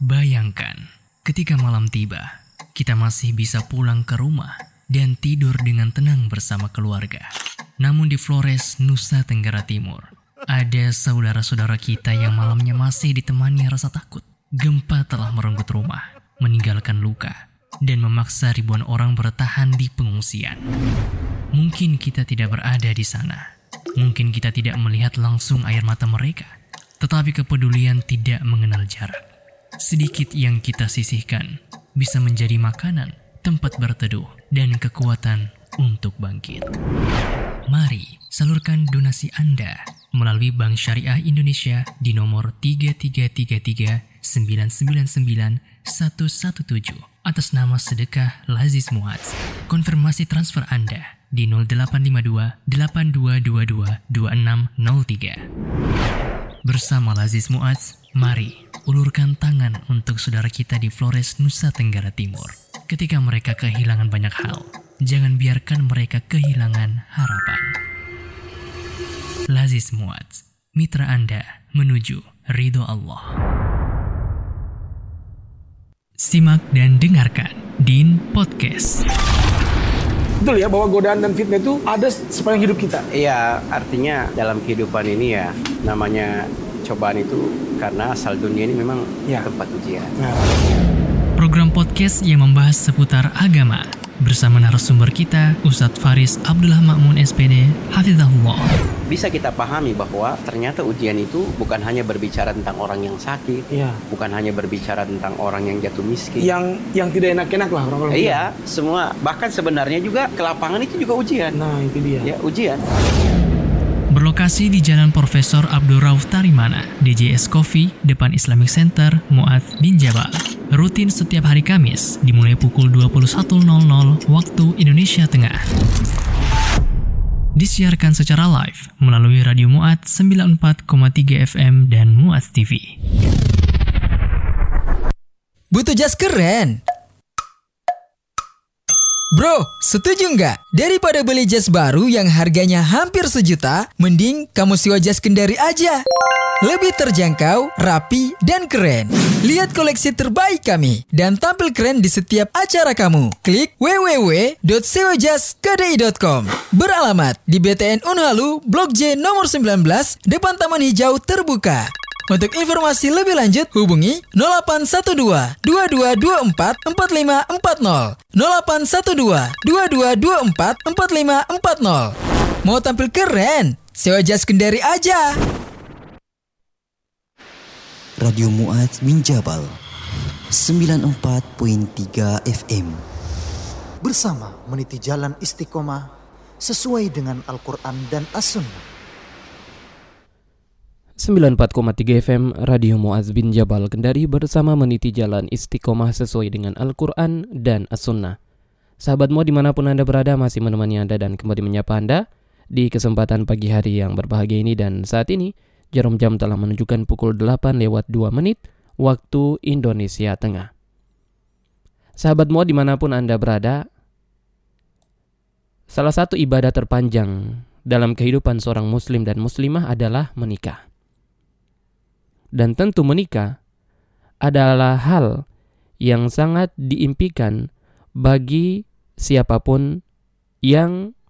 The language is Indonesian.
Bayangkan, ketika malam tiba, kita masih bisa pulang ke rumah dan tidur dengan tenang bersama keluarga. Namun di Flores, Nusa Tenggara Timur, ada saudara-saudara kita yang malamnya masih ditemani rasa takut. Gempa telah merenggut rumah, meninggalkan luka, dan memaksa ribuan orang bertahan di pengungsian. Mungkin kita tidak berada di sana. Mungkin kita tidak melihat langsung air mata mereka. Tetapi kepedulian tidak mengenal jarak. Sedikit yang kita sisihkan bisa menjadi makanan, tempat berteduh, dan kekuatan untuk bangkit. Mari salurkan donasi Anda melalui Bank Syariah Indonesia di nomor 3333999117 atas nama Sedekah Lazis Muadz. Konfirmasi transfer Anda di 0852 8222 2603. Bersama Lazis Muadz, mari ulurkan tangan untuk saudara kita di Flores, Nusa Tenggara Timur. Ketika mereka kehilangan banyak hal, jangan biarkan mereka kehilangan harapan. Lazis Muadz, mitra Anda menuju ridho Allah. Simak dan dengarkan Din Podcast. Betul ya, bahwa godaan dan fitnah itu ada sepanjang hidup kita. Iya, artinya dalam kehidupan ini ya, namanya cobaan itu karena asal dunia ini memang tempat ujian. Program podcast yang membahas seputar agama bersama narasumber kita Ustadz Faris Abdullah Ma'mun SPD, Hafizahullah. Bisa kita pahami bahwa ternyata ujian itu bukan hanya berbicara tentang orang yang sakit, bukan hanya berbicara tentang orang yang jatuh miskin, yang tidak enak-enak lah orang-orang. Iya, semua, bahkan sebenarnya juga ke lapangan itu juga ujian. Nah, itu dia. Ya, ujian. Berlokasi di Jalan Profesor Abdul Rauf Tarimana, DJS Coffee, depan Islamic Center, Muadz bin Jabal. Rutin setiap hari Kamis, dimulai pukul 21.00 waktu Indonesia Tengah. Disiarkan secara live melalui Radio Muadz 94,3 FM dan Muadz TV. Butuh jas keren? Bro, setuju nggak? Daripada beli jas baru yang harganya hampir sejuta, mending kamu sewa jas Kendari aja. Lebih terjangkau, rapi, dan keren. Lihat koleksi terbaik kami dan tampil keren di setiap acara kamu. Klik www.sewajaskedai.com. Beralamat di BTN Unhalu, Blok J nomor 19, depan Taman Hijau Terbuka. Untuk informasi lebih lanjut, hubungi 0812 2224 4540. 0812 2224 4540. Mau tampil keren? Sewa jas Kendari aja. Radio Muadz bin Jabal 94.3 FM. Bersama meniti jalan istiqomah sesuai dengan Al-Quran dan As-Sunnah. 94,3 FM Radio Muadz bin Jabal Kendari bersama meniti jalan istiqomah sesuai dengan Al-Quran dan As-Sunnah. Sahabatmu dimanapun Anda berada, masih menemani Anda dan kembali menyapa Anda di kesempatan pagi hari yang berbahagia ini. Dan saat ini jarum jam telah menunjukkan pukul 8:02 waktu Indonesia Tengah. Sahabatmu dimanapun Anda berada, salah satu ibadah terpanjang dalam kehidupan seorang muslim dan muslimah adalah menikah. Dan tentu menikah adalah hal yang sangat diimpikan bagi siapapun yang